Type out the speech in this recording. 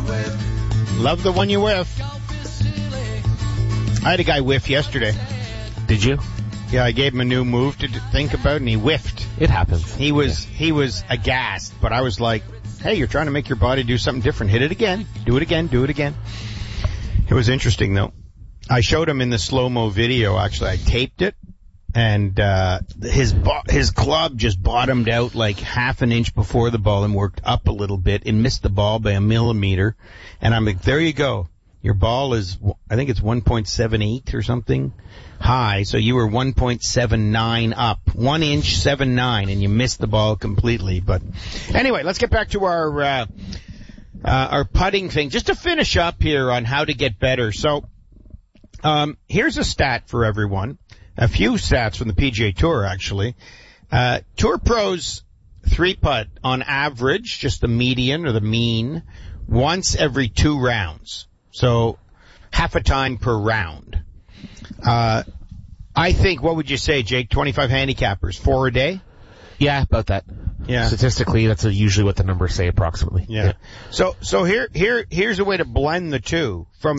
Love the one you whiff. I had a guy whiff yesterday. Did you? Yeah, I gave him a new move to think about, and he whiffed. It happens. He was aghast, but I was like, hey, you're trying to make your body do something different. Hit it again. Do it again. Do it again. It was interesting, though. I showed him in the slow-mo video, actually. I taped it, and his club just bottomed out like half an inch before the ball and worked up a little bit and missed the ball by a millimeter. And I'm like, there you go. Your ball is, I think it's 1.78 or something high, so you were 1.79 up. 1 inch, 7.9, and you missed the ball completely. But anyway, let's get back to our putting thing. Just to finish up here on how to get better. So, here's a stat for everyone. A few stats from the PGA Tour, actually. Tour pros 3-putt on average, just the median or the mean, once every 2 rounds. So, half a time per round. I think, what would you say, Jake? 25 handicappers, 4 a day? Yeah, about that. Yeah. Statistically, that's usually what the numbers say approximately. Yeah. So here's a way to blend the two. From